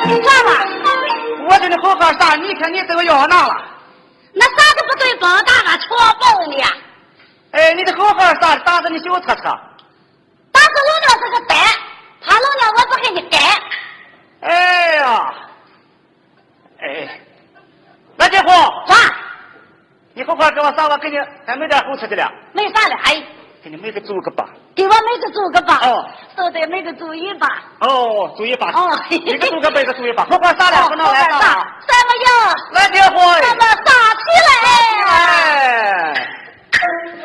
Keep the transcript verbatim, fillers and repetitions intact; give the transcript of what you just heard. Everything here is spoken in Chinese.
算了， 我叫你好好啥？你看你这个要哪了？ 那啥都不对，光大个戳爆你。 哎，你得好好啥？打着你小车车。 打死老娘是个呆，他老娘我不给你改。 哎呀，哎，那家伙， 啥？ 你好好给我啥？我给你还没点好吃的了。 没啥了，哎。 给你每个煮个吧。 给我每个煮个吧。 哦。 都得每个煮一把。 哦，煮一把。 哦。 一个煮个，每个煮一把。好好啥了？不能来啥？ 什么药？ 那家伙。 什么